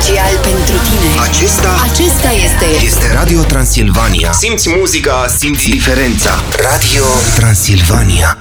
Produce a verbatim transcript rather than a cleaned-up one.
special pentru tine. Acesta Acesta este este Radio Transilvania. Simți muzica, simți Diferența. Radio Transilvania.